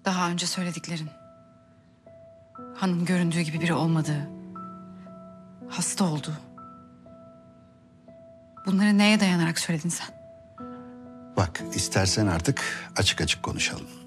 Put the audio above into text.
Daha önce söylediklerin. Han'ın göründüğü gibi biri olmadığı. Hasta olduğu. Bunları neye dayanarak söyledin sen? Bak, istersen artık açık açık konuşalım.